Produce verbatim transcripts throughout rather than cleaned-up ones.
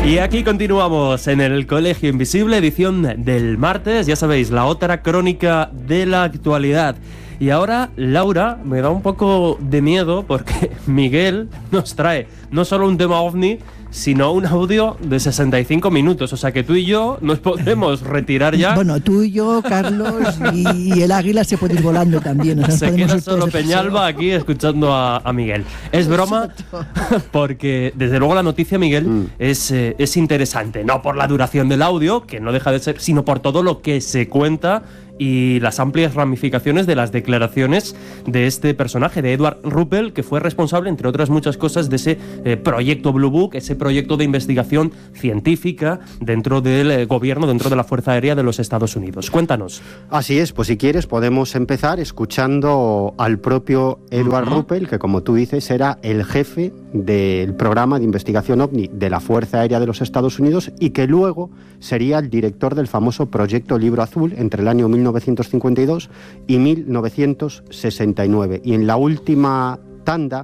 Y aquí continuamos en el Colegio Invisible, edición del martes, ya sabéis, la otra crónica de la actualidad. Y ahora, Laura, me da un poco de miedo porque Miguel nos trae no solo un tema ovni, sino un audio de sesenta y cinco minutos. O sea que tú y yo nos podemos retirar ya. Bueno, tú y yo, Carlos, y el águila se puede ir volando también. O sea, se queda solo Peñalba aquí escuchando a, a Miguel. Es broma, porque desde luego la noticia, Miguel, mm. es, eh, es interesante. No por la duración del audio, que no deja de ser, sino por todo lo que se cuenta y las amplias ramificaciones de las declaraciones de este personaje, de Edward Ruppel, que fue responsable, entre otras muchas cosas, de ese eh, proyecto Blue Book, ese proyecto de investigación científica dentro del eh, gobierno, dentro de la Fuerza Aérea de los Estados Unidos. Cuéntanos. Así es, pues si quieres podemos empezar escuchando al propio Edward uh-huh. Ruppel, que como tú dices era el jefe del programa de investigación OVNI de la Fuerza Aérea de los Estados Unidos y que luego sería el director del famoso proyecto Libro Azul entre el año mil novecientos cincuenta y dos y mil novecientos sesenta y nueve. Y en la última tanda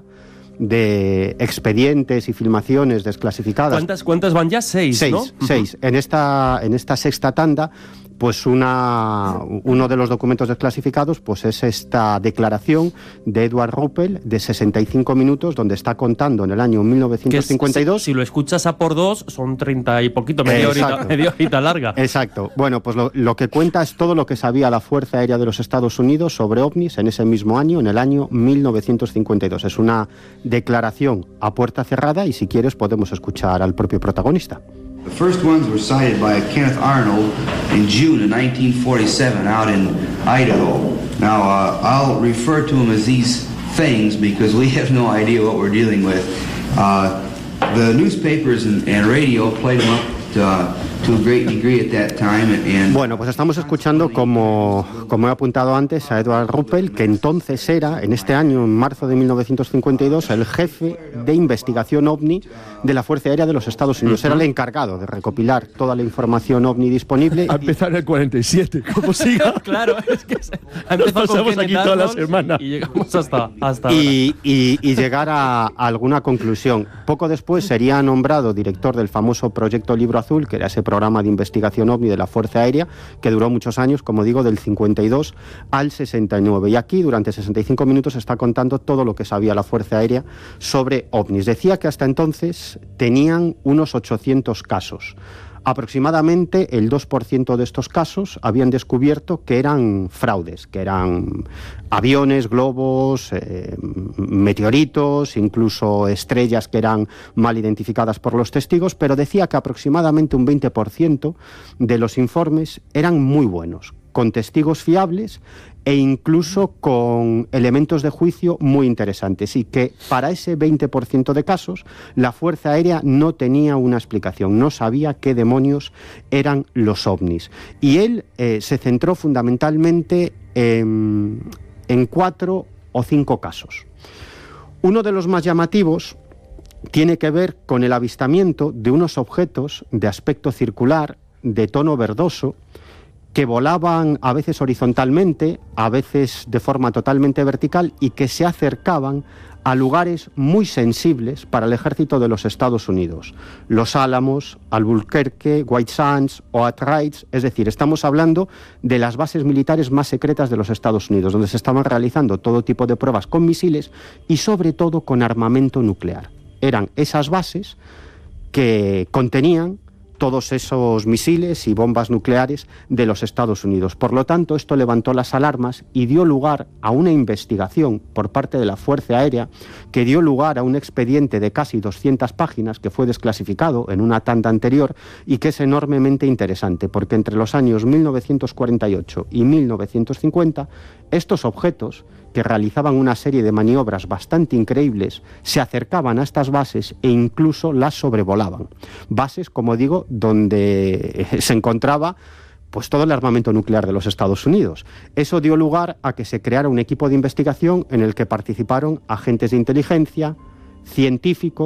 de expedientes y filmaciones desclasificadas... ¿Cuántas, cuántas van ya? Seis, seis, ¿no? Seis. En esta, en esta sexta tanda, pues una, uno de los documentos desclasificados pues es esta declaración de Edward Ruppel de sesenta y cinco minutos, donde está contando en el año mil novecientos cincuenta y dos... Si, si lo escuchas a por dos, son treinta y poquito, media horita, media horita larga. Exacto. Bueno, pues lo, lo que cuenta es todo lo que sabía la Fuerza Aérea de los Estados Unidos sobre ovnis en ese mismo año, en el año mil novecientos cincuenta y dos. Es una declaración a puerta cerrada y si quieres podemos escuchar al propio protagonista. The first ones were sighted by Kenneth Arnold in June of nineteen forty-seven out in Idaho. Now, uh, I'll refer to them as these things because we have no idea what we're dealing with. Uh, the newspapers and, and radio played them up to, uh, to a great degree at that time. And bueno, pues estamos escuchando, como, como he apuntado antes, a Edward Ruppel, que entonces era, en este año, en marzo de mil novecientos cincuenta y dos, el jefe de investigación OVNI de la Fuerza Aérea de los Estados Unidos. Uh-huh. Era el encargado de recopilar toda la información OVNI disponible. A empezar en el cuarenta y siete, como siga. Claro, es que nos pasamos aquí toda la semana. Y llegamos hasta, hasta y, y, y llegar a, a alguna conclusión. Poco después sería nombrado director del famoso proyecto Libro Azul, que era ese programa de investigación OVNI de la Fuerza Aérea, que duró muchos años, como digo, del cincuenta y dos al sesenta y nueve. Y aquí, durante sesenta y cinco minutos, está contando todo lo que sabía la Fuerza Aérea sobre ovnis. Decía que hasta entonces tenían unos ochocientos casos. Aproximadamente el dos por ciento de estos casos habían descubierto que eran fraudes, que eran aviones, globos, eh, meteoritos, incluso estrellas que eran mal identificadas por los testigos, pero decía que aproximadamente un veinte por ciento de los informes eran muy buenos, con testigos fiables e incluso con elementos de juicio muy interesantes, y que para ese veinte por ciento de casos la Fuerza Aérea no tenía una explicación, no sabía qué demonios eran los ovnis. Y él eh, se centró fundamentalmente en, en cuatro o cinco casos. Uno de los más llamativos tiene que ver con el avistamiento de unos objetos de aspecto circular, de tono verdoso, que volaban a veces horizontalmente, a veces de forma totalmente vertical, y que se acercaban a lugares muy sensibles para el ejército de los Estados Unidos. Los Álamos, Albuquerque, White Sands o Atrides, es decir, estamos hablando de las bases militares más secretas de los Estados Unidos, donde se estaban realizando todo tipo de pruebas con misiles y sobre todo con armamento nuclear. Eran esas bases que contenían todos esos misiles y bombas nucleares de los Estados Unidos. Por lo tanto, esto levantó las alarmas y dio lugar a una investigación por parte de la Fuerza Aérea, que dio lugar a un expediente de casi doscientas páginas que fue desclasificado en una tanda anterior y que es enormemente interesante, porque entre los años mil novecientos cuarenta y ocho y mil novecientos cincuenta, estos objetos, que realizaban una serie de maniobras bastante increíbles, se acercaban a estas bases e incluso las sobrevolaban. Bases, como digo, donde se encontraba pues todo el armamento nuclear de los Estados Unidos. Eso dio lugar a que se creara un equipo de investigación en el que participaron agentes de inteligencia, científicos,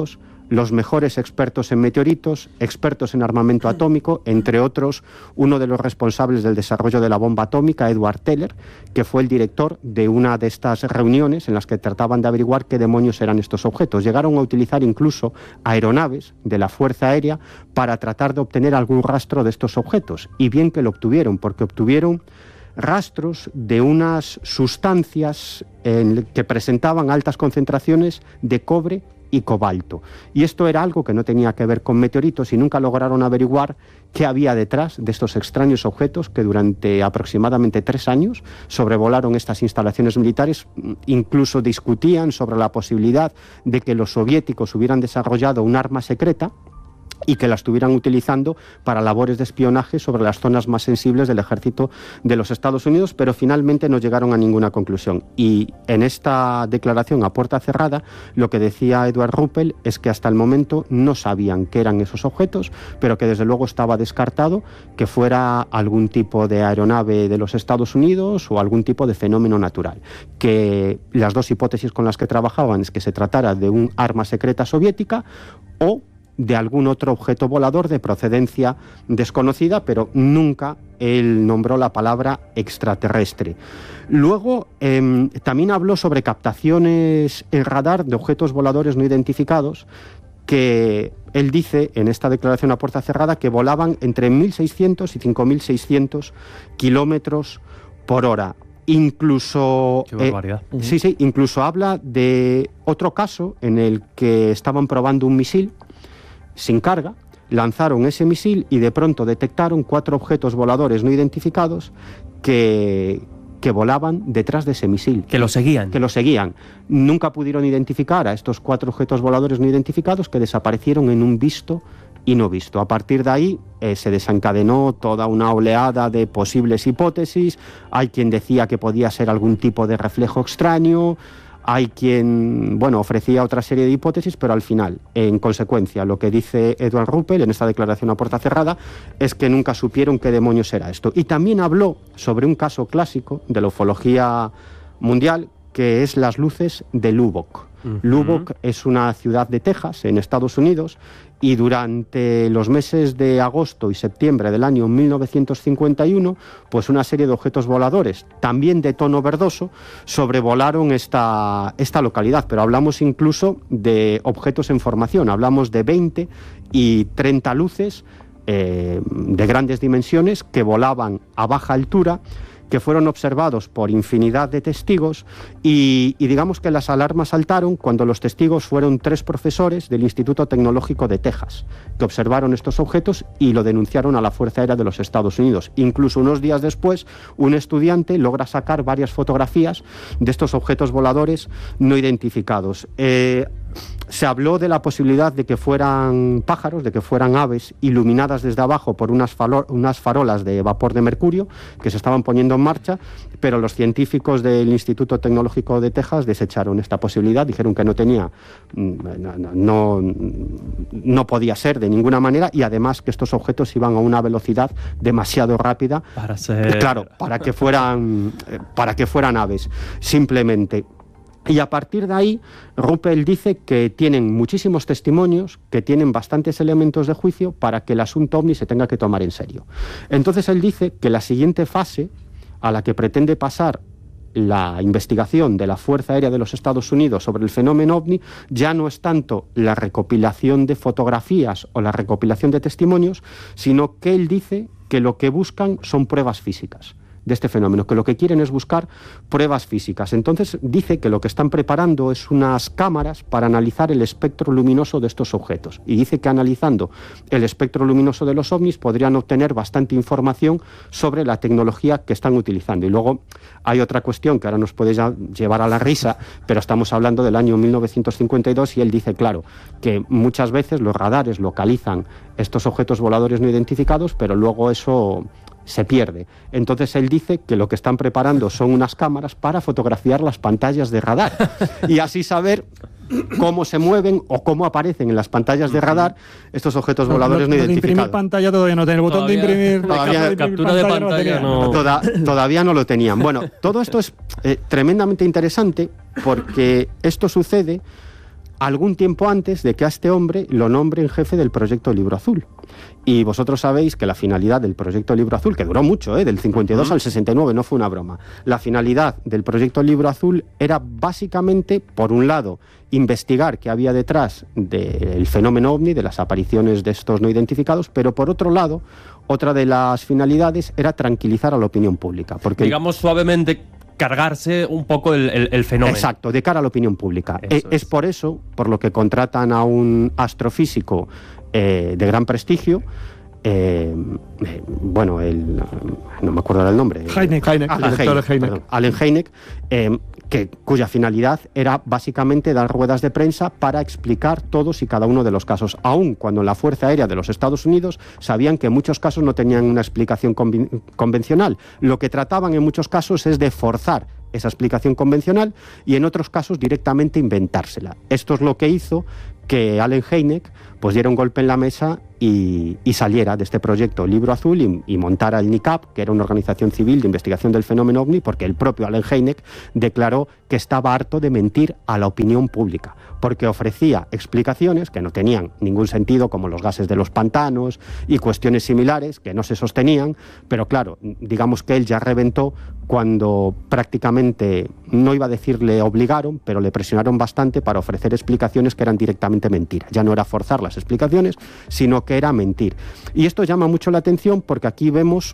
los mejores expertos en meteoritos, expertos en armamento atómico, entre otros, uno de los responsables del desarrollo de la bomba atómica, Edward Teller, que fue el director de una de estas reuniones en las que trataban de averiguar qué demonios eran estos objetos. Llegaron a utilizar incluso aeronaves de la Fuerza Aérea para tratar de obtener algún rastro de estos objetos. Y bien que lo obtuvieron, porque obtuvieron rastros de unas sustancias en que presentaban altas concentraciones de cobre y cobalto. Y esto era algo que no tenía que ver con meteoritos y nunca lograron averiguar qué había detrás de estos extraños objetos que durante aproximadamente tres años sobrevolaron estas instalaciones militares. Incluso discutían sobre la posibilidad de que los soviéticos hubieran desarrollado un arma secreta y que la estuvieran utilizando para labores de espionaje sobre las zonas más sensibles del ejército de los Estados Unidos, pero finalmente no llegaron a ninguna conclusión. Y en esta declaración a puerta cerrada, lo que decía Edward Ruppel es que hasta el momento no sabían qué eran esos objetos, pero que desde luego estaba descartado que fuera algún tipo de aeronave de los Estados Unidos o algún tipo de fenómeno natural. Que las dos hipótesis con las que trabajaban es que se tratara de un arma secreta soviética o de algún otro objeto volador de procedencia desconocida, pero nunca él nombró la palabra extraterrestre. Luego eh, también habló sobre captaciones en radar de objetos voladores no identificados, que él dice en esta declaración a puerta cerrada que volaban entre mil seiscientos y cinco mil seiscientos kilómetros por hora. Incluso, Qué barbaridad. Eh, sí, sí, incluso habla de otro caso en el que estaban probando un misil sin carga, lanzaron ese misil y de pronto detectaron cuatro objetos voladores no identificados que, que volaban detrás de ese misil. Que lo seguían. Que lo seguían. Nunca pudieron identificar a estos cuatro objetos voladores no identificados que desaparecieron en un visto y no visto. A partir de ahí eh, se desencadenó toda una oleada de posibles hipótesis. Hay quien decía que podía ser algún tipo de reflejo extraño. Hay quien, bueno, ofrecía otra serie de hipótesis, pero al final, en consecuencia, lo que dice Edward Ruppel en esta declaración a puerta cerrada es que nunca supieron qué demonios era esto. Y también habló sobre un caso clásico de la ufología mundial, que es las luces de Lubbock. Uh-huh. Lubbock es una ciudad de Texas, en Estados Unidos, y durante los meses de agosto y septiembre del año mil novecientos cincuenta y uno, pues una serie de objetos voladores, también de tono verdoso, sobrevolaron esta, esta localidad, pero hablamos incluso de objetos en formación, hablamos de veinte y treinta luces eh, de grandes dimensiones que volaban a baja altura, que fueron observados por infinidad de testigos y, y digamos que las alarmas saltaron cuando los testigos fueron tres profesores del Instituto Tecnológico de Texas, que observaron estos objetos y lo denunciaron a la Fuerza Aérea de los Estados Unidos. Incluso unos días después, un estudiante logra sacar varias fotografías de estos objetos voladores no identificados. Eh, Se habló de la posibilidad de que fueran pájaros, de que fueran aves iluminadas desde abajo por unas, falo- unas farolas de vapor de mercurio que se estaban poniendo en marcha, pero los científicos del Instituto Tecnológico de Texas desecharon esta posibilidad, dijeron que no tenía, no, no, no podía ser de ninguna manera, y además que estos objetos iban a una velocidad demasiado rápida para ser... claro, para que fueran, para que fueran aves, simplemente. Y a partir de ahí, Ruppel dice que tienen muchísimos testimonios, que tienen bastantes elementos de juicio para que el asunto OVNI se tenga que tomar en serio. Entonces él dice que la siguiente fase a la que pretende pasar la investigación de la Fuerza Aérea de los Estados Unidos sobre el fenómeno OVNI ya no es tanto la recopilación de fotografías o la recopilación de testimonios, sino que él dice que lo que buscan son pruebas físicas de este fenómeno, que lo que quieren es buscar pruebas físicas. Entonces dice que lo que están preparando es unas cámaras para analizar el espectro luminoso de estos objetos, y dice que analizando el espectro luminoso de los ovnis podrían obtener bastante información sobre la tecnología que están utilizando. Y luego hay otra cuestión que ahora nos puede ya llevar a la risa, pero estamos hablando del año mil novecientos cincuenta y dos y él dice, claro, que muchas veces los radares localizan estos objetos voladores no identificados, pero luego eso se pierde. Entonces él dice que lo que están preparando son unas cámaras para fotografiar las pantallas de radar y así saber cómo se mueven o cómo aparecen en las pantallas de radar estos objetos no, voladores no, no identificados. Imprimir pantalla todavía no tiene el botón todavía, de imprimir. Todavía, de captura de pantalla, pantalla no, no. Toda, todavía no lo tenían. Bueno, todo esto es eh, tremendamente interesante porque esto sucede algún tiempo antes de que a este hombre lo nombren jefe del proyecto Libro Azul. Y vosotros sabéis que la finalidad del proyecto Libro Azul, que duró mucho, ¿eh? del cincuenta y dos uh-huh. al sesenta y nueve, no fue una broma, la finalidad del proyecto Libro Azul era básicamente, por un lado, investigar qué había detrás del fenómeno ovni, de las apariciones de estos no identificados, pero por otro lado, otra de las finalidades era tranquilizar a la opinión pública. Porque digamos suavemente, cargarse un poco el, el, el fenómeno. Exacto, de cara a la opinión pública. Es, es por eso, por lo que contratan a un astrofísico eh, de gran prestigio, eh, eh, bueno, el, no me acuerdo del nombre. Hynek, Hynek, ah, el director de Hynek. Perdón, Allen Hynek, eh, que, cuya finalidad era básicamente dar ruedas de prensa para explicar todos y cada uno de los casos, aun cuando en la Fuerza Aérea de los Estados Unidos sabían que en muchos casos no tenían una explicación conven- convencional. Lo que trataban en muchos casos es de forzar esa explicación convencional y en otros casos directamente inventársela. Esto es lo que hizo que Allen Hynek pues diera un golpe en la mesa y, y saliera de este proyecto Libro Azul y, y montara el N I C A P, que era una organización civil de investigación del fenómeno ovni, porque el propio Allen Hynek declaró que estaba harto de mentir a la opinión pública, porque ofrecía explicaciones que no tenían ningún sentido, como los gases de los pantanos y cuestiones similares que no se sostenían, pero claro, digamos que él ya reventó cuando prácticamente, no iba a decir le obligaron, pero le presionaron bastante para ofrecer explicaciones que eran directamente mentiras. Ya no era forzar las explicaciones, sino que era mentir. Y esto llama mucho la atención porque aquí vemos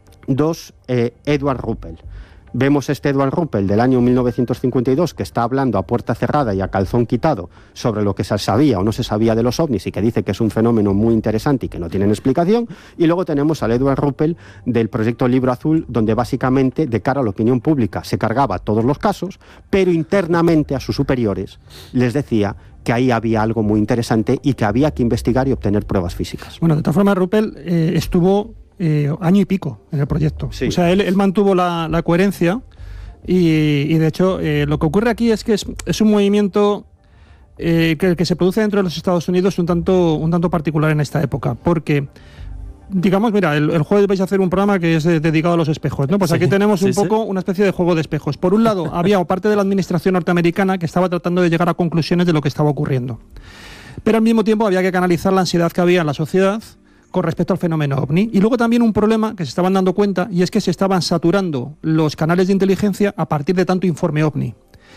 dos eh, Edward Ruppel. Vemos este Edward Ruppel del año mil novecientos cincuenta y dos que está hablando a puerta cerrada y a calzón quitado sobre lo que se sabía o no se sabía de los ovnis y que dice que es un fenómeno muy interesante y que no tienen explicación. Y luego tenemos al Edward Ruppel del proyecto Libro Azul, donde básicamente de cara a la opinión pública se cargaba todos los casos, pero internamente a sus superiores les decía que ahí había algo muy interesante y que había que investigar y obtener pruebas físicas. Bueno, de todas formas, Ruppel eh, estuvo eh, año y pico en el proyecto. Sí. O sea, él, él mantuvo la, la coherencia y, y de hecho, eh, lo que ocurre aquí es que es, es un movimiento eh, que, que se produce dentro de los Estados Unidos un tanto, un tanto particular en esta época, porque digamos, mira, el, el jueves vais a hacer un programa que es eh, dedicado a los espejos, ¿no? Pues sí, aquí tenemos un sí, poco sí. una especie de juego de espejos. Por un lado, había parte de la administración norteamericana que estaba tratando de llegar a conclusiones de lo que estaba ocurriendo. Pero al mismo tiempo había que canalizar la ansiedad que había en la sociedad con respecto al fenómeno ovni. Y luego también un problema que se estaban dando cuenta, y es que se estaban saturando los canales de inteligencia a partir de tanto informe ovni.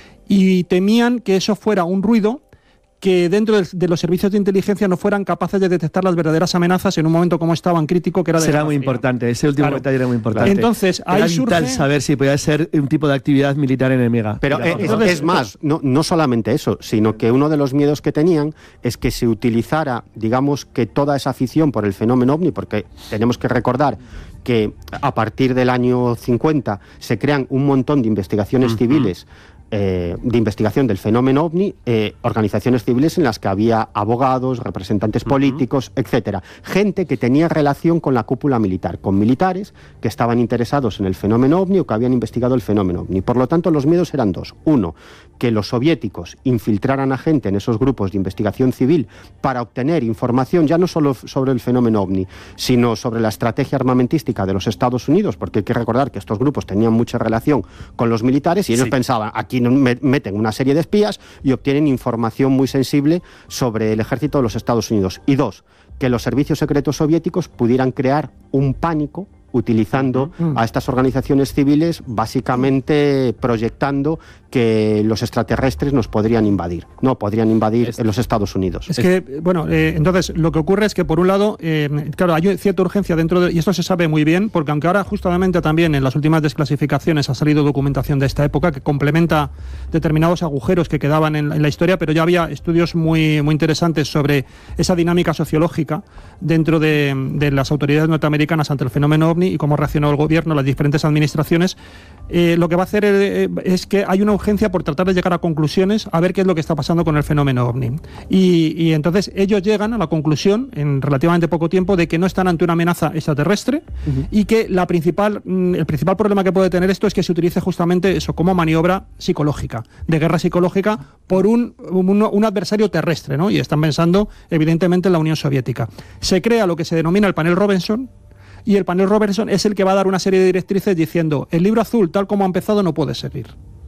Y temían que eso fuera un ruido que dentro de, de los servicios de inteligencia no fueran capaces de detectar las verdaderas amenazas en un momento como estaban crítico, que era de Será muy importante, ese último claro. detalle era muy importante. Entonces, ahí era surge... vital saber si podía ser un tipo de actividad militar enemiga. Pero eh, es, es más, no, no solamente eso, sino que uno de los miedos que tenían es que se utilizara, digamos, que toda esa afición por el fenómeno ovni, porque tenemos que recordar que a partir del año cincuenta se crean un montón de investigaciones uh-huh. civiles Eh, de investigación del fenómeno ovni, eh, organizaciones civiles en las que había abogados, representantes políticos, uh-huh. etcétera. Gente que tenía relación con la cúpula militar, con militares que estaban interesados en el fenómeno ovni o que habían investigado el fenómeno ovni. Por lo tanto, los miedos eran dos. Uno, que los soviéticos infiltraran a gente en esos grupos de investigación civil para obtener información ya no solo sobre el fenómeno ovni, sino sobre la estrategia armamentística de los Estados Unidos, porque hay que recordar que estos grupos tenían mucha relación con los militares y ellos sí. pensaban, aquí meten una serie de espías y obtienen información muy sensible sobre el ejército de los Estados Unidos. Y dos, que los servicios secretos soviéticos pudieran crear un pánico utilizando uh-huh. a estas organizaciones civiles, básicamente proyectando que los extraterrestres nos podrían invadir. No, podrían invadir es, en los Estados Unidos. Es que, bueno, eh, entonces lo que ocurre es que por un lado, eh, claro, hay cierta urgencia dentro de... Y esto se sabe muy bien, porque aunque ahora justamente también en las últimas desclasificaciones ha salido documentación de esta época que complementa determinados agujeros que quedaban en, en la historia, pero ya había estudios muy, muy interesantes sobre esa dinámica sociológica dentro de, de las autoridades norteamericanas ante el fenómeno ovni y cómo reaccionó el gobierno, las diferentes administraciones. Eh, lo que va a hacer eh, es que hay una urgencia por tratar de llegar a conclusiones, a ver qué es lo que está pasando con el fenómeno ovni. Y, y entonces ellos llegan a la conclusión, en relativamente poco tiempo, de que no están ante una amenaza extraterrestre uh-huh. y que la principal, el principal problema que puede tener esto es que se utilice justamente eso como maniobra psicológica, de guerra psicológica por un, un, un adversario terrestre, ¿no? Y están pensando, evidentemente, en la Unión Soviética. Se crea lo que se denomina el panel Robinson, y el panel Robertson es el que va a dar una serie de directrices diciendo el libro azul tal como ha empezado no puede seguir.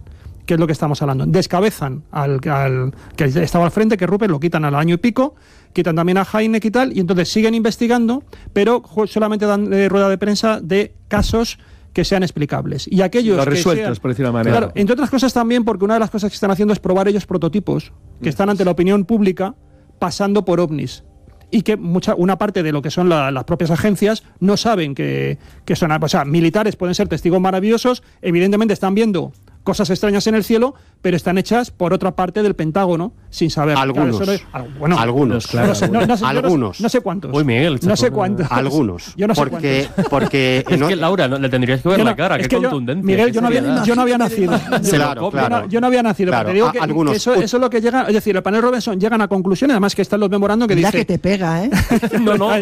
¿qué es lo que estamos hablando? Descabezan al, al que estaba al frente, que Rupert, lo quitan al año y pico, quitan también a Hynek y tal, y entonces siguen investigando, pero solamente dan eh, rueda de prensa de casos que sean explicables. Y aquellos los que resueltos, sean, por decirlo de una manera. Claro, entre otras cosas también porque una de las cosas que están haciendo es probar ellos prototipos que están ante la opinión pública pasando por ovnis. Y que mucha, una parte de lo que son la, las propias agencias no saben que, que son... O sea, militares pueden ser testigos maravillosos, evidentemente están viendo cosas extrañas en el cielo, pero están hechas por otra parte del Pentágono, sin saber. Algunos. Claro, es, bueno, algunos, claro. No sé, no, no sé, algunos. No, no sé cuántos. Uy, Miguel. No sé cuántos. Algunos. Yo no sé porque, cuántos. porque Es no, que, Laura, no, le tendrías que ver Yo la no, cara, es qué que yo- contundencia. Miguel, qué yo no, había, seriedad. yo no había nacido. Se lo Claro, copia. Yo, claro. no, yo no había nacido, Claro, pero te digo a- que, algunos- que eso, eso es lo que llega, es decir, el panel Robinson llegan a conclusiones, además que están los memorandos que Mira dice... que te pega, ¿eh? No, no.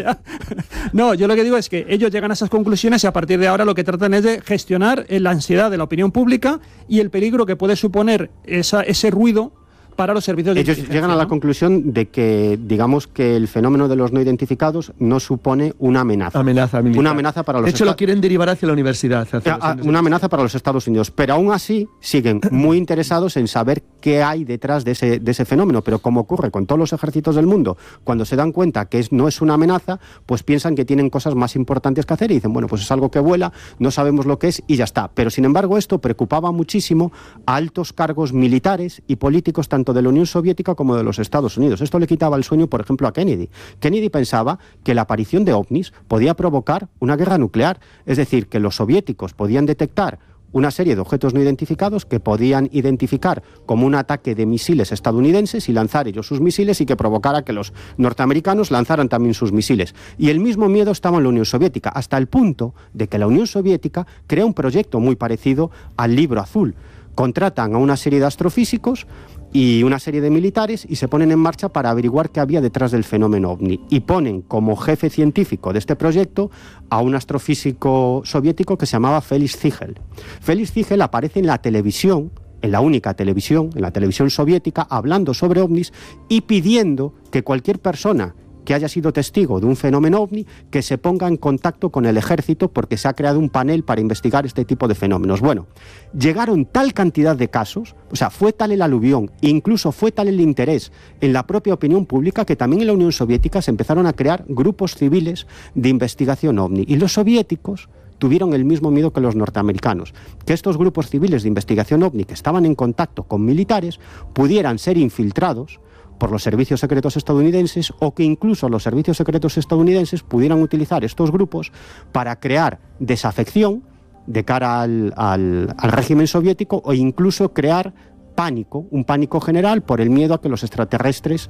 No, yo lo que digo es que ellos llegan a esas conclusiones y a partir de ahora lo que tratan es de gestionar la ansiedad de la opinión pública y el peligro que puede suponer esa, ese ruido para los servicios de ellos inteligencia, llegan a la ¿no? conclusión de que, digamos, que el fenómeno de los no identificados no supone una amenaza. Amenaza militar. Una amenaza para los De hecho, lo esta- quieren derivar hacia la universidad. hacia los Ah, ah, centros una de- amenaza para los Estados Unidos, pero aún así siguen muy interesados en saber qué hay detrás de ese, de ese fenómeno, pero como ocurre con todos los ejércitos del mundo, cuando se dan cuenta que es, no es una amenaza, pues piensan que tienen cosas más importantes que hacer y dicen, bueno, pues es algo que vuela, no sabemos lo que es y ya está. Pero sin embargo esto preocupaba muchísimo a altos cargos militares y políticos tanto de la Unión Soviética como de los Estados Unidos. Esto le quitaba el sueño, por ejemplo, a Kennedy. Kennedy pensaba que la aparición de ovnis podía provocar una guerra nuclear, es decir, que los soviéticos podían detectar una serie de objetos no identificados que podían identificar como un ataque de misiles estadounidenses y lanzar ellos sus misiles y que provocara que los norteamericanos lanzaran también sus misiles. Y el mismo miedo estaba en la Unión Soviética, hasta el punto de que la Unión Soviética crea un proyecto muy parecido al Libro Azul. Contratan a una serie de astrofísicos y una serie de militares y se ponen en marcha para averiguar qué había detrás del fenómeno ovni. Y ponen como jefe científico de este proyecto a un astrofísico soviético que se llamaba Félix Ziegel. Félix Ziegel aparece en la televisión, en la única televisión, en la televisión soviética, hablando sobre ovnis y pidiendo que cualquier persona que haya sido testigo de un fenómeno ovni, que se ponga en contacto con el ejército porque se ha creado un panel para investigar este tipo de fenómenos. Bueno, llegaron tal cantidad de casos, o sea, fue tal el aluvión, incluso fue tal el interés en la propia opinión pública que también en la Unión Soviética se empezaron a crear grupos civiles de investigación ovni. Y los soviéticos tuvieron el mismo miedo que los norteamericanos, que estos grupos civiles de investigación ovni que estaban en contacto con militares pudieran ser infiltrados por los servicios secretos estadounidenses o que incluso los servicios secretos estadounidenses pudieran utilizar estos grupos para crear desafección de cara al, al, al régimen soviético o incluso crear pánico, un pánico general por el miedo a que los extraterrestres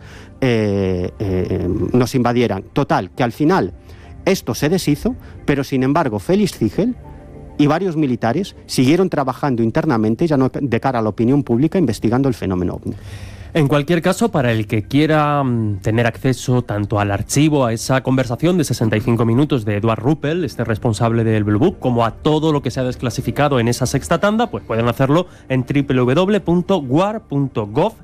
eh, eh, nos invadieran. Total, que al final esto se deshizo, pero sin embargo Félix Ziegel y varios militares siguieron trabajando internamente, ya no de cara a la opinión pública, investigando el fenómeno ovni. En cualquier caso, para el que quiera mm, tener acceso tanto al archivo, a esa conversación de sesenta y cinco minutos de Edward Ruppel, este responsable del Blue Book, como a todo lo que se ha desclasificado en esa sexta tanda, pues pueden hacerlo en doble u doble u doble u punto war punto gov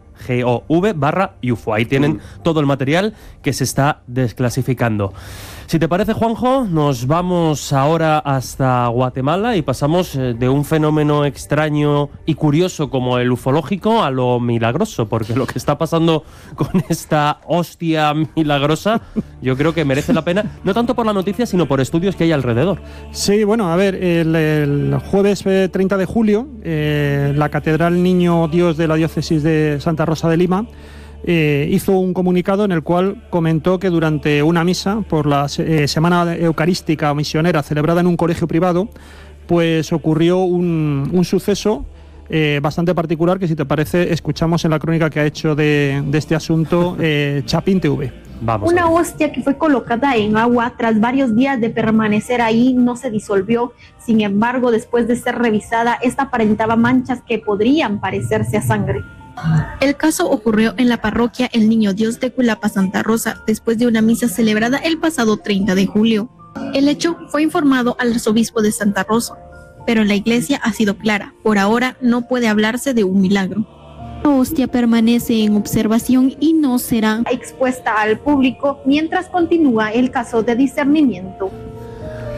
barra U F O. Ahí tienen todo el material que se está desclasificando. Si te parece, Juanjo, nos vamos ahora hasta Guatemala y pasamos de un fenómeno extraño y curioso como el ufológico a lo milagroso, porque lo que está pasando con esta hostia milagrosa yo creo que merece la pena, no tanto por la noticia, sino por estudios que hay alrededor. Sí, bueno, a ver, el, el jueves eh, treinta de julio, eh, la Catedral Niño Dios de la Diócesis de Santa Rosa de Lima Eh, hizo un comunicado en el cual comentó que durante una misa por la eh, Semana Eucarística o Misionera celebrada en un colegio privado, pues ocurrió un, un suceso eh, bastante particular que, si te parece, escuchamos en la crónica que ha hecho de, de este asunto eh, Chapín T V. Vamos. Una hostia que fue colocada en agua tras varios días de permanecer ahí no se disolvió. Sin embargo, después de ser revisada, esta aparentaba manchas que podrían parecerse a sangre. El caso ocurrió en la parroquia El Niño Dios de Cuilapa, Santa Rosa, después de una misa celebrada el pasado treinta de julio. El hecho fue informado al arzobispo de Santa Rosa, pero la iglesia ha sido clara. Por ahora no puede hablarse de un milagro. La hostia permanece en observación y no será expuesta al público mientras continúa el caso de discernimiento.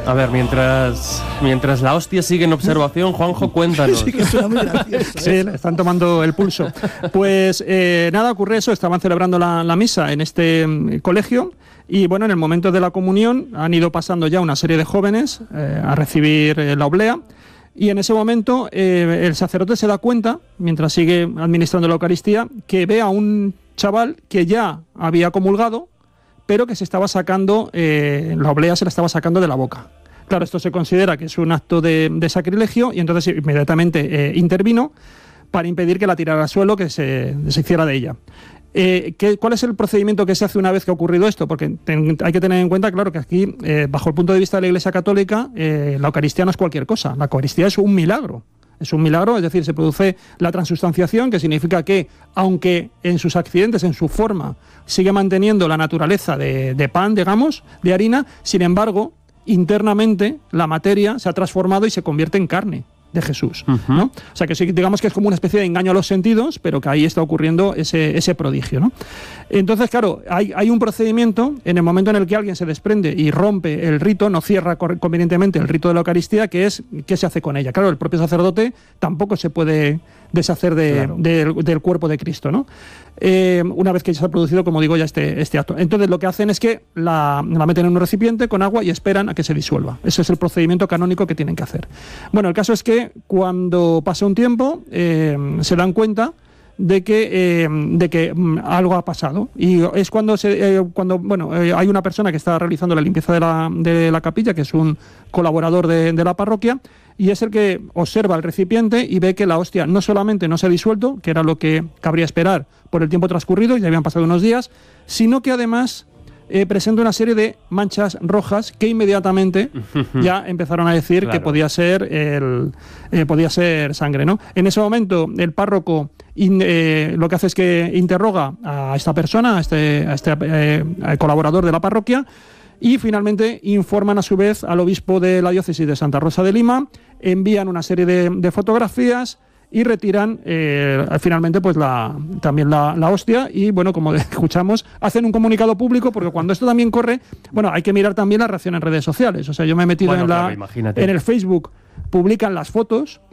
A ver, mientras, mientras la hostia sigue en observación, Juanjo, cuéntanos. Sí, que suena muy gracioso. Sí, le están tomando el pulso. Pues eh, nada, ocurre eso, estaban celebrando la, la misa en este mm, colegio y bueno, en el momento de la comunión han ido pasando ya una serie de jóvenes eh, a recibir eh, la oblea y en ese momento eh, el sacerdote se da cuenta, mientras sigue administrando la Eucaristía, que ve a un chaval que ya había comulgado, pero que se estaba sacando, eh, la oblea se la estaba sacando de la boca. Claro, esto se considera que es un acto de, de sacrilegio y entonces inmediatamente eh, intervino para impedir que la tirara al suelo, que se deshiciera de ella. Eh, ¿qué, ¿Cuál es el procedimiento que se hace una vez que ha ocurrido esto? Porque ten, hay que tener en cuenta, claro, que aquí, eh, bajo el punto de vista de la Iglesia Católica, eh, la Eucaristía no es cualquier cosa. La Eucaristía es un milagro. Es un milagro, es decir, se produce la transustanciación, que significa que, aunque en sus accidentes, en su forma, sigue manteniendo la naturaleza de, de pan, digamos, de harina, sin embargo, internamente la materia se ha transformado y se convierte en carne de Jesús, uh-huh. ¿no? O sea, que sí, digamos que es como una especie de engaño a los sentidos, pero que ahí está ocurriendo ese, ese prodigio, ¿no? Entonces, claro, hay, hay un procedimiento en el momento en el que alguien se desprende y rompe el rito, no cierra convenientemente el rito de la Eucaristía, que es qué se hace con ella. Claro, el propio sacerdote tampoco se puede deshacer de, claro. de, del cuerpo de Cristo, ¿no? Eh, una vez que se ha producido, como digo, ya este, este acto. Entonces, lo que hacen es que la, la meten en un recipiente con agua y esperan a que se disuelva. Ese es el procedimiento canónico que tienen que hacer. Bueno, el caso es que cuando pasa un tiempo, eh, se dan cuenta de que, eh, de que mm, algo ha pasado. Y es cuando, se, eh, cuando bueno, eh, hay una persona que está realizando la limpieza de la, de la capilla, que es un colaborador de, de la parroquia, y es el que observa el recipiente y ve que la hostia no solamente no se ha disuelto, que era lo que cabría esperar por el tiempo transcurrido, ya habían pasado unos días, sino que además eh, presenta una serie de manchas rojas que inmediatamente ya empezaron a decir claro. que podía ser, el, eh, podía ser sangre, ¿no? En ese momento el párroco in, eh, lo que hace es que interroga a esta persona, a este, a este eh, al colaborador de la parroquia, y finalmente informan a su vez al obispo de la diócesis de Santa Rosa de Lima, envían una serie de, de fotografías y retiran eh, finalmente pues la, también la, la hostia y bueno, como escuchamos, hacen un comunicado público porque cuando esto también corre, bueno, hay que mirar también la reacción en redes sociales. O sea, yo me he metido bueno, en, la, claro, en el Facebook, publican las fotos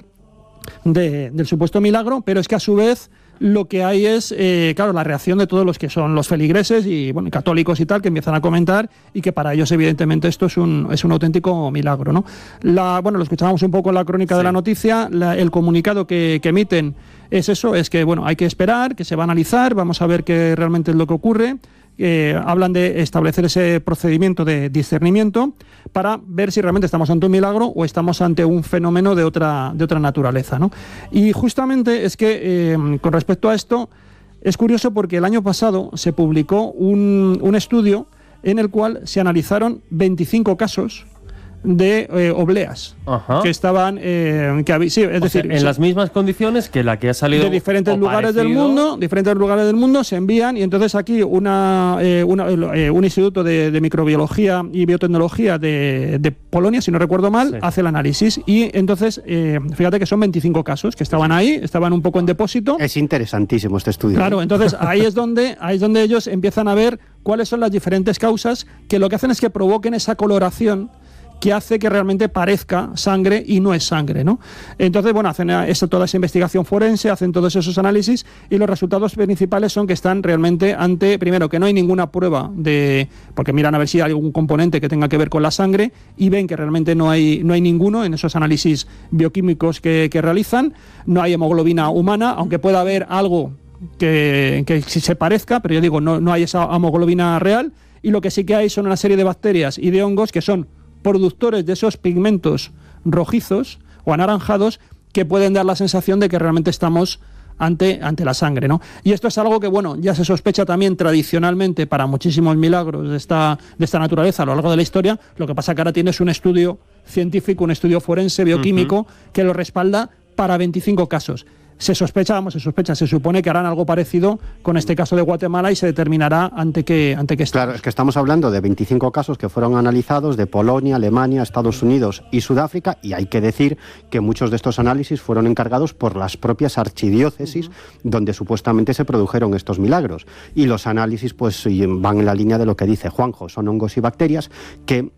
de, del supuesto milagro, pero es que a su vez lo que hay es, eh, claro, la reacción de todos los que son los feligreses y bueno, católicos y tal, que empiezan a comentar y que para ellos evidentemente esto es un, es un auténtico milagro, ¿no? La, bueno, lo escuchábamos un poco en la crónica sí. de la noticia, la, el comunicado que, que emiten es eso, es que bueno, hay que esperar, que se va a analizar, vamos a ver qué realmente es lo que ocurre. Eh, hablan de establecer ese procedimiento de discernimiento para ver si realmente estamos ante un milagro o estamos ante un fenómeno de otra, de otra naturaleza, ¿no? Y justamente es que eh, con respecto a esto es curioso porque el año pasado se publicó un, un estudio en el cual se analizaron veinticinco casos de eh, obleas Ajá. que estaban eh, que había, sí, es o decir sea, en sí, las mismas condiciones que la que ha salido de diferentes lugares parecido. del mundo diferentes lugares del mundo se envían y entonces aquí una, eh, una eh, un instituto de, de microbiología y biotecnología de, de Polonia, si no recuerdo mal, sí. hace el análisis y entonces eh, fíjate que son veinticinco casos que estaban ahí, estaban un poco en depósito. Es interesantísimo este estudio. Claro, entonces ahí es donde ahí es donde ellos empiezan a ver cuáles son las diferentes causas que lo que hacen es que provoquen esa coloración que hace que realmente parezca sangre y no es sangre, ¿no? Entonces, bueno, hacen eso, toda esa investigación forense, hacen todos esos análisis y los resultados principales son que están realmente ante, primero, que no hay ninguna prueba de, porque miran a ver si hay algún componente que tenga que ver con la sangre y ven que realmente no hay, no hay ninguno en esos análisis bioquímicos que, que realizan, no hay hemoglobina humana, aunque pueda haber algo que, que si se parezca, pero yo digo, no, no hay esa hemoglobina real y lo que sí que hay son una serie de bacterias y de hongos que son productores de esos pigmentos rojizos o anaranjados que pueden dar la sensación de que realmente estamos ante, ante la sangre, ¿no? Y esto es algo que, bueno, ya se sospecha también tradicionalmente para muchísimos milagros de esta, de esta naturaleza a lo largo de la historia. Lo que pasa que ahora tienes un estudio científico, un estudio forense, bioquímico, uh-huh. que lo respalda para veinticinco casos. Se sospecha, vamos, se sospecha, se supone que harán algo parecido con este caso de Guatemala y se determinará ante qué, ante qué estamos. Claro, es que estamos hablando de veinticinco casos que fueron analizados de Polonia, Alemania, Estados Unidos y Sudáfrica, y hay que decir que muchos de estos análisis fueron encargados por las propias archidiócesis uh-huh. donde supuestamente se produjeron estos milagros. Y los análisis pues van en la línea de lo que dice Juanjo, son hongos y bacterias que eh,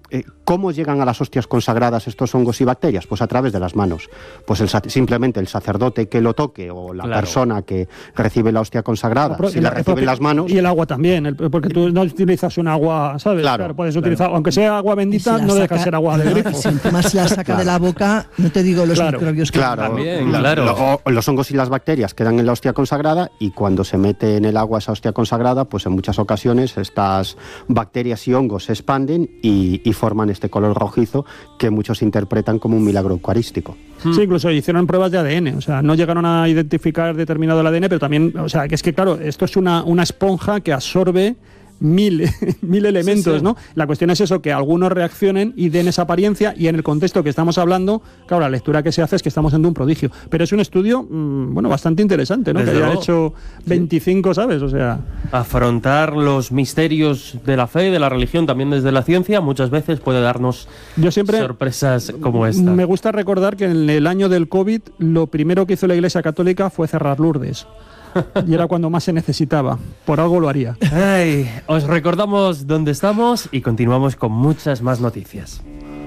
¿Cómo llegan a las hostias consagradas estos hongos y bacterias? Pues a través de las manos. Pues el, simplemente el sacerdote que lo toque o la claro. persona que recibe la hostia consagrada, no, si la, la recibe en las manos... Y el agua también, el, porque tú no utilizas un agua, ¿sabes? Claro, claro puedes claro. utilizar, aunque sea agua bendita, si no saca, deja de ser agua de grifo. Si encima se la saca claro. de la boca, no te digo los claro. microbios que... Claro, también, claro. Lo, o, los hongos y las bacterias quedan en la hostia consagrada y cuando se mete en el agua esa hostia consagrada, pues en muchas ocasiones estas bacterias y hongos se expanden y, y forman este color rojizo que muchos interpretan como un milagro eucarístico. Sí, incluso hicieron pruebas de A D N, o sea, no llegaron a identificar determinado el A D N, pero también, o sea, que es que claro, esto es una, una esponja que absorbe mil, mil elementos, sí, sí. ¿no? La cuestión es eso, que algunos reaccionen y den esa apariencia, y en el contexto que estamos hablando, claro, la lectura que se hace es que estamos ante un prodigio. Pero es un estudio, mmm, bueno, bastante interesante, ¿no? Desde que hayan hecho veinticinco, sí. ¿sabes? O sea... Afrontar los misterios de la fe y de la religión también desde la ciencia muchas veces puede darnos Yo siempre sorpresas como esta. Me gusta recordar que en el año del COVID lo primero que hizo la Iglesia Católica fue cerrar Lourdes. Y era cuando más se necesitaba. Por algo lo haría. Ay, os recordamos dónde estamos y continuamos con muchas más noticias.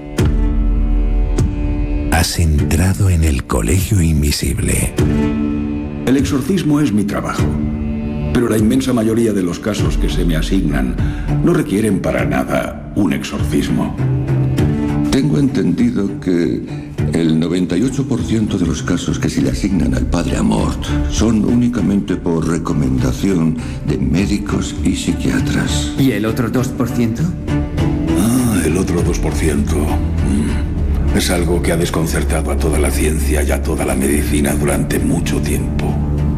Has entrado en el Colegio Invisible. El exorcismo es mi trabajo, pero la inmensa mayoría de los casos que se me asignan no requieren para nada un exorcismo. Tengo entendido que el noventa y ocho por ciento de los casos que se le asignan al padre Amort son únicamente por recomendación de médicos y psiquiatras. ¿Y el otro dos por ciento? Ah, el otro dos por ciento. Mm. Es algo que ha desconcertado a toda la ciencia y a toda la medicina durante mucho tiempo.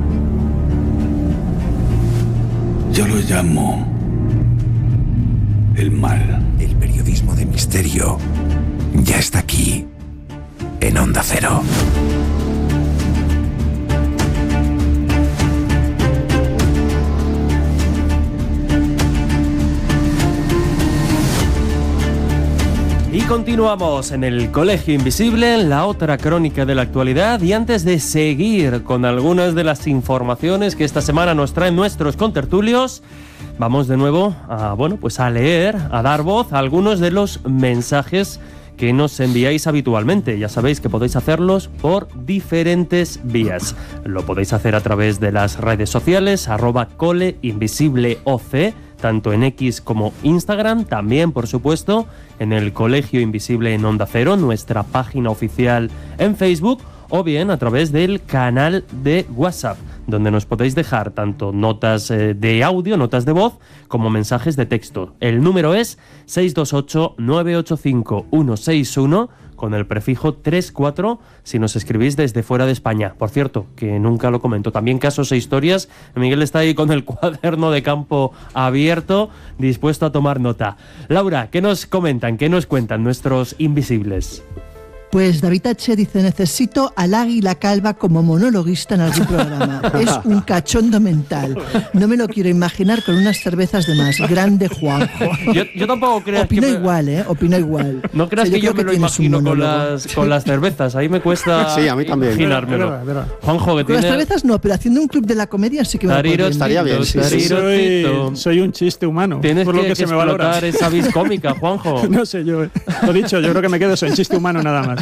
Yo lo llamo el mal. El periodismo de misterio ya está aquí, en Onda Cero. Y continuamos en el Colegio Invisible, la otra crónica de la actualidad, y antes de seguir con algunas de las informaciones que esta semana nos traen nuestros contertulios, vamos de nuevo a, bueno, pues a leer, a dar voz a algunos de los mensajes que nos enviáis habitualmente. Ya sabéis que podéis hacerlos por diferentes vías. Lo podéis hacer a través de las redes sociales, arroba coleinvisibleoc, tanto en X como Instagram, también, por supuesto, en el Colegio Invisible en Onda Cero, nuestra página oficial en Facebook, o bien a través del canal de WhatsApp, donde nos podéis dejar tanto notas eh, de audio, notas de voz, como mensajes de texto. El número es seis dos ocho, nueve ocho cinco, uno seis uno, con el prefijo tres cuatro, si nos escribís desde fuera de España. Por cierto, que nunca lo comento, también casos e historias. Miguel está ahí con el cuaderno de campo abierto, dispuesto a tomar nota. Laura, ¿qué nos comentan, qué nos cuentan nuestros invisibles? Pues David H. dice, necesito al Águila Calva como monologuista en algún programa. Es un cachondo mental. No me lo quiero imaginar con unas cervezas de más. Grande Juanjo. Yo, yo tampoco creo que... Opino me... igual, ¿eh? Opino igual. No creas o sea, que yo, yo me que lo imagino con las, con las cervezas. Ahí me cuesta sí, a mí también. imaginármelo. Verdad, verdad. Juanjo, que con tiene... las cervezas no, pero haciendo un club de la comedia sí que me Tariro, estaría bien. Sí, sí, soy, soy un chiste humano. Tienes por que, lo que, que se me valora. explotar esa vis cómica, Juanjo. No sé yo. Lo dicho, yo creo que me quedo en chiste humano nada más.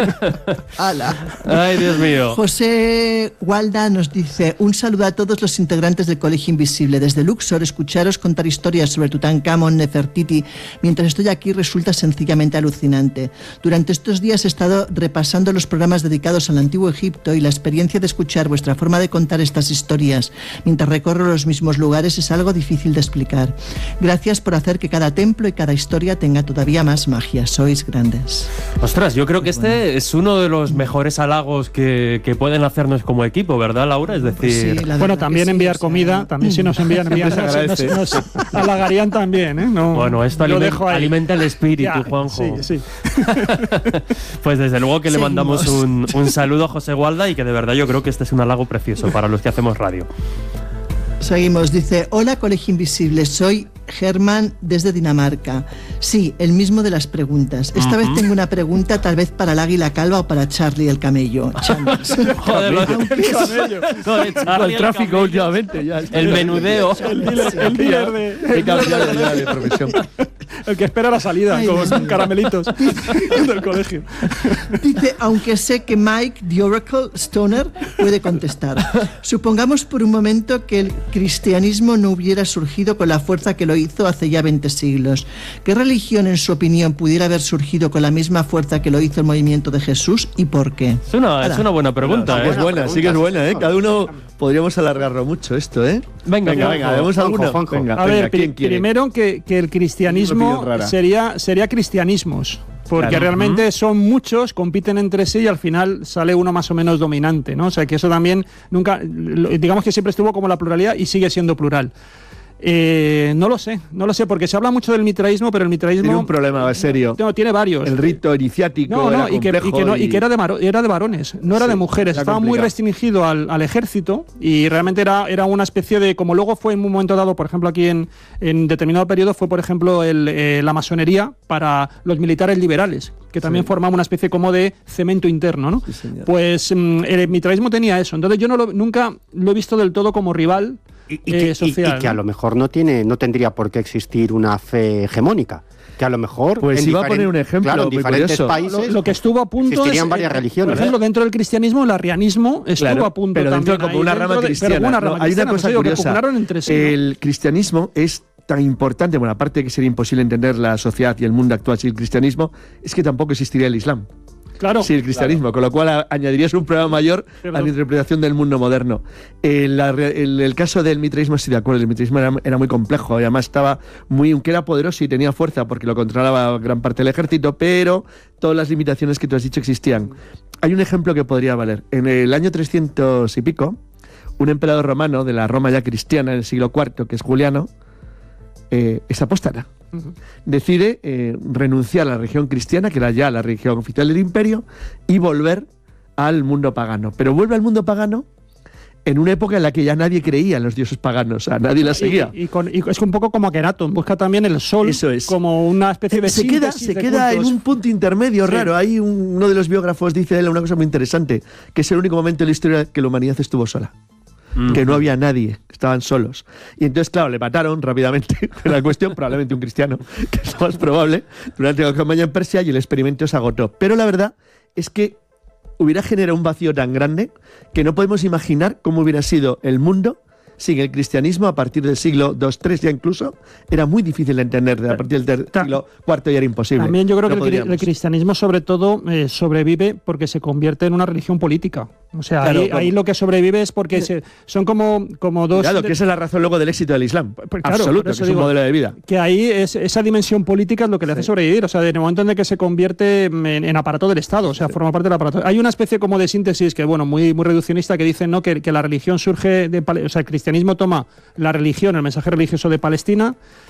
¡Hala! Ay, Dios mío. José Walda nos dice, un saludo a todos los integrantes del Colegio Invisible. Desde Luxor, escucharos contar historias sobre Tutankamón, Nefertiti, mientras estoy aquí resulta sencillamente alucinante. Durante estos días he estado repasando los programas dedicados al Antiguo Egipto y la experiencia de escuchar vuestra forma de contar estas historias mientras recorro los mismos lugares es algo difícil de explicar. Gracias por hacer que cada templo y cada historia tenga todavía más magia. Sois grandes. Ostras, yo creo que pues este bueno. es uno de los mejores halagos que, que pueden hacernos como equipo, ¿verdad, Laura? Es decir... Sí, bueno, también sí, enviar o sea... comida, también si nos envían, envían se agradece. nos, nos halagarían también, ¿eh? No, bueno, esto alimenta, alimenta el espíritu, ya, Juanjo. Sí, sí. Pues desde luego que le Seguimos. mandamos un, un saludo a José Gualda y que de verdad yo creo que este es un halago precioso para los que hacemos radio. Seguimos, dice, hola Colegio Invisible, soy Germán desde Dinamarca. Sí, el mismo de las preguntas. Esta uh-huh. vez tengo una pregunta tal vez para el Águila Calva o para Charlie el camello. Joder, lo del camello. No, de Charlie el tráfico el últimamente. Ya, el menudeo. El dealer, el dealer de... He cambiado ya de profesión. El que espera la salida, Ay, como Dios son mío. caramelitos del colegio. Dice, aunque sé que Mike, the Oracle Stoner, puede contestar. Supongamos por un momento que el cristianismo no hubiera surgido con la fuerza que lo hizo hace ya veinte siglos. ¿Qué religión, en su opinión, pudiera haber surgido con la misma fuerza que lo hizo el movimiento de Jesús y por qué? Es una, es una buena pregunta, Sí, ¿eh? es buena, sí que es buena, ¿eh? Cada uno podríamos alargarlo mucho esto, ¿eh? Venga, venga, venga, ¿vemos Juanjo, alguno? Juanjo. Venga, A venga, ver, ¿quién pri- quiere? primero que, que el cristianismo Opinión rara. sería, sería cristianismos. Porque Claro. realmente son muchos, compiten entre sí y al final sale uno más o menos dominante, ¿no? O sea que eso también nunca, lo- digamos que siempre estuvo como la pluralidad y sigue siendo plural. Eh, no lo sé, no lo sé, porque se habla mucho del mitraísmo, pero el mitraísmo Tiene un problema serio. no, tiene varios. El rito iniciático No, era no, y que, y complejo que no, y que era de, varo- era de varones, no era Sí, de mujeres. era Estaba muy complicado. restringido al, al ejército y realmente era, era una especie de, como luego fue en un momento dado, por ejemplo, aquí en, en determinado periodo, fue, por ejemplo, el, eh, la masonería para los militares liberales, que también Sí. formaba una especie como de cemento interno, ¿no? Sí, señor. Pues mm, el mitraísmo tenía eso. Entonces yo no lo- nunca lo he visto del todo como rival. Y, y eh, que, y- social, y que a ¿no? lo mejor no tiene, no tendría por qué existir una fe hegemónica. Que a lo mejor. Pues en iba a diferen- poner un ejemplo Claro, en muy diferentes curioso. países. Lo, lo que estuvo a punto existirían es, varias eh, religiones. Por ejemplo, dentro del cristianismo, el arrianismo estuvo Claro, a punto pero dentro también como ahí, una dentro rama de- cristiana. pero una No, rama hay una cristiana, cosa no sé, que curiosa. pugnaron entre sí, ¿no? El cristianismo es tan importante, bueno, aparte de que sería imposible entender la sociedad y el mundo actual sin el cristianismo, es que tampoco existiría el Islam. Claro. Sí, el cristianismo, con lo cual a- añadirías un problema mayor a la interpretación del mundo moderno. Eh, la re- el, el caso del mitraísmo, estoy de acuerdo, el mitraísmo era, era muy complejo, y además estaba muy, aunque era poderoso y tenía fuerza porque lo controlaba gran parte del ejército, pero todas las limitaciones que tú has dicho existían. Hay un ejemplo que podría valer. En el año trescientos y pico, un emperador romano de la Roma ya cristiana en el siglo cuarto, que es Juliano, eh, es apóstata. Decide eh, renunciar a la religión cristiana, que era ya la religión oficial del imperio, y volver al mundo pagano. Pero vuelve al mundo pagano en una época en la que ya nadie creía en los dioses paganos, o sea, nadie la seguía. Y, y con- y es un poco como Akhenaton, busca también el sol Eso es. como una especie de se queda, síntesis se de queda en cultos. un punto intermedio Sí. raro. Hay un- uno de los biógrafos dice él una cosa muy interesante, que es el único momento en la historia que la humanidad estuvo sola. Que no había nadie, estaban solos. Y entonces, claro, le mataron rápidamente. La cuestión, probablemente un cristiano, que es lo más probable, durante la campaña en Persia, y el experimento se agotó. Pero la verdad es que hubiera generado un vacío tan grande que no podemos imaginar cómo hubiera sido el mundo sin el cristianismo a partir del siglo dos, tres ya incluso. Era muy difícil de entender. A partir del ter- siglo cuarto ya era imposible. También yo creo No que el, cri- podríamos. el cristianismo sobre todo eh, sobrevive porque se convierte en una religión política. O sea, Claro, ahí, como- ahí lo que sobrevive es porque se- son como, como dos... Cuidado, de- que esa es la razón luego del éxito del Islam. Pues claro, Absoluto, por que eso es un digo modelo de vida. que ahí es, esa dimensión política es lo que le hace sobrevivir. O sea, en el momento en el que se convierte en, en aparato del Estado, o sea, forma parte del aparato. Hay una especie como de síntesis que, bueno, muy, muy reduccionista, que dice, ¿no?, que, que la religión surge de Pale- o sea, el cristianismo toma la religión, el mensaje religioso de Palestina,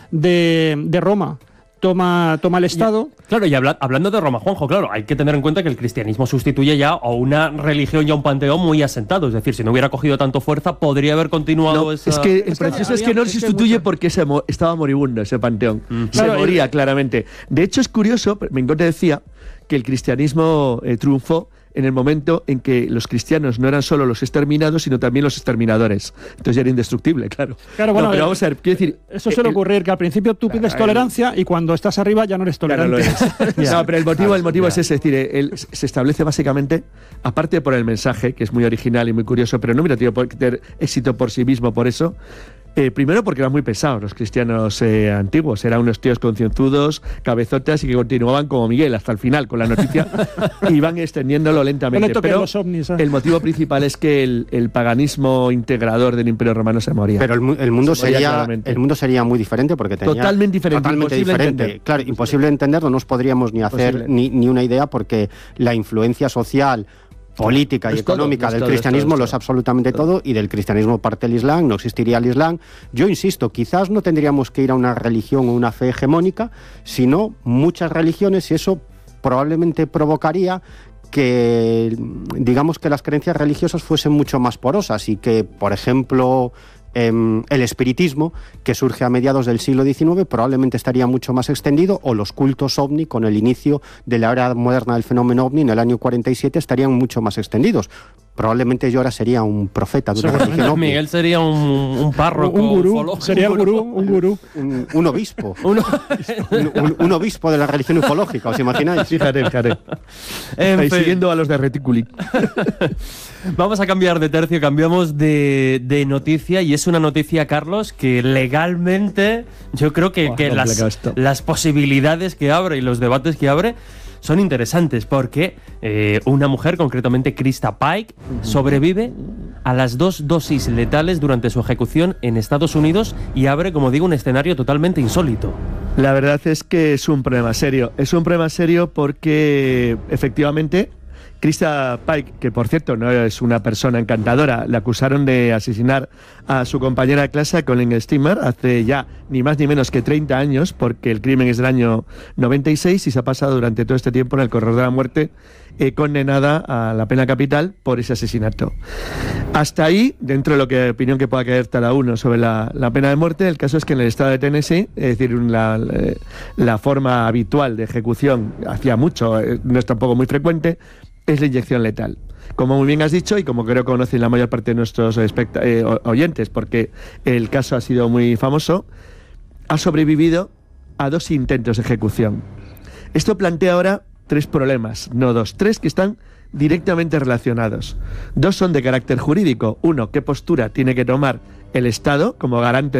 de, de Roma. Toma, toma el Estado. Claro, y habla- hablando de Roma, Juanjo, claro, hay que tener en cuenta que el cristianismo sustituye ya a una religión y a un panteón muy asentado. Es decir, si no hubiera cogido tanto fuerza, podría haber continuado No, esa... es que el Es que precioso es había- que no es que sustituye mucho- porque se mo- estaba moribundo ese panteón. Se Claro, moría y- claramente. De hecho, es curioso, Mengón te decía que el cristianismo eh, triunfó en el momento en que los cristianos no eran solo los exterminados, sino también los exterminadores. Entonces ya era indestructible, claro. Claro, No, bueno, pero eh, vamos a ver, quiero decir... Eso suele el- ocurrir, que al principio tú pides el- tolerancia y cuando estás arriba ya no eres Ya no tolerante. lo es. No, pero el motivo, el motivo ya. es ese, es decir, él se establece básicamente, aparte por el mensaje, que es muy original y muy curioso, pero no hubiera tenido por- tener éxito por sí mismo por eso. Eh, primero porque eran muy pesados los cristianos eh, antiguos, eran unos tíos concienzudos, cabezotas y que continuaban como Miguel hasta el final con la noticia y iban extendiéndolo No lentamente. le toquen Pero los ovnis. ¿eh? el motivo principal es que el, el paganismo integrador del Imperio Romano se moría. Pero el, mu- el mundo Se moría sería claramente. el mundo sería muy diferente porque tenía Totalmente diferente, totalmente imposible diferente. entender. Claro, imposible de entender, no nos podríamos ni hacer Imposible. ni, ni una idea porque la influencia social, política y Es todo, económica es del todo, es cristianismo todo, lo es es todo. absolutamente Todo. todo y del cristianismo parte el Islam, no existiría el Islam. Yo insisto, quizás no tendríamos que ir a una religión o una fe hegemónica, sino muchas religiones y eso probablemente provocaría que digamos que las creencias religiosas fuesen mucho más porosas y que, por ejemplo, em, el espiritismo, que surge a mediados del siglo diecinueve, probablemente estaría mucho más extendido, o los cultos ovni, con el inicio de la era moderna del fenómeno ovni en el año cuarenta y siete, estarían mucho más extendidos. Probablemente yo ahora sería un profeta de una religión ovni. Miguel sería un, un párroco. Un gurú, ufólogo. sería el gurú, un gurú. Un, un obispo. un, un, un obispo de la religión ufológica, ¿os imagináis? Fíjate, fíjate. En Ahí fin. siguiendo a los de Reticuli. Vamos a cambiar de tercio, cambiamos de, de noticia, y es una noticia, Carlos, que legalmente yo creo que, Buah, que las, esto. las posibilidades que abre y los debates que abre son interesantes, porque eh, una mujer, concretamente Krista Pike, sobrevive a las dos dosis letales durante su ejecución en Estados Unidos y abre, como digo, un escenario totalmente insólito. La verdad es que es un problema serio. Es un problema serio porque, efectivamente, Krista Pike, que por cierto no es una persona encantadora, le acusaron de asesinar a su compañera de clase, Colin Steamer, hace ya ni más ni menos que treinta años, porque el crimen es del año noventa y seis y se ha pasado durante todo este tiempo en el corredor de la muerte, eh, condenada a la pena capital por ese asesinato. Hasta ahí, dentro de lo que opinión que pueda caer cada uno sobre la, la pena de muerte, el caso es que en el estado de Tennessee, es decir, la, la, la forma habitual de ejecución, hacía mucho, no es tampoco muy frecuente, es la inyección letal. Como muy bien has dicho, y como creo que conocen la mayor parte de nuestros espect- eh, oyentes, porque el caso ha sido muy famoso, ha sobrevivido a dos intentos de ejecución. Esto plantea ahora tres problemas, no dos, tres que están directamente relacionados. Dos son de carácter jurídico. Uno, qué postura tiene que tomar el Estado como garante